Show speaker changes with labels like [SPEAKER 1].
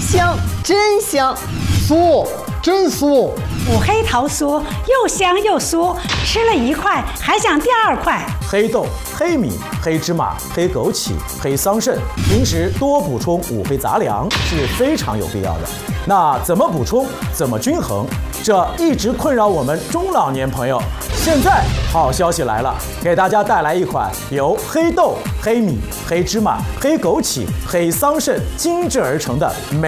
[SPEAKER 1] 香，真香！
[SPEAKER 2] 酥，真酥！
[SPEAKER 3] 五黑桃酥又香又酥，吃了1块还想第2块。
[SPEAKER 4] 黑豆、黑米、黑芝麻、黑枸杞、黑桑葚，平时多补充五黑杂粮是非常有必要的。那怎么补充？怎么均衡？这一直困扰我们中老年朋友。现在好消息来了，给大家带来一款由黑豆、黑米、黑芝麻、黑枸杞、黑桑葚精制而成的美